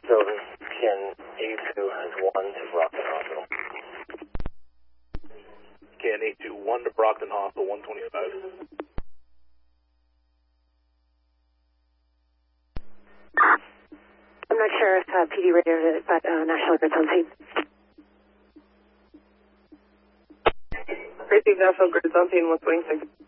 Sylvan, can 82 has 1 to Brockton Hospital. Can 821 to Brockton Hospital, 125. I'm not sure if PD radio, but National Grid's on scene. Received National Grid's on scene, 126.